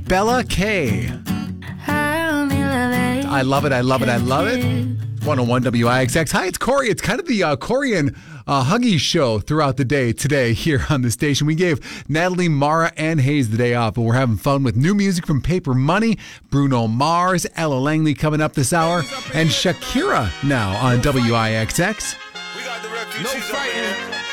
Bella K. I love it. 101 WIXX. Hi, it's Corey. It's kind of the Corey and Huggy show throughout the day today here on the station. We gave Natalie, Mara, and Hayes the day off, but we're having fun with new music from Paper Money, Bruno Mars, Ella Langley coming up this hour, and Shakira now on WIXX. We got the refugees. No fighting.